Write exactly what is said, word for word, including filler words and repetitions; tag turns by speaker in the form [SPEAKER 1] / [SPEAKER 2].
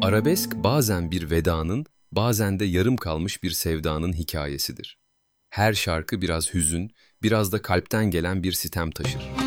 [SPEAKER 1] Arabesk bazen bir vedanın, bazen de yarım kalmış bir sevdanın hikayesidir. Her şarkı biraz hüzün, biraz da kalpten gelen bir sitem taşır.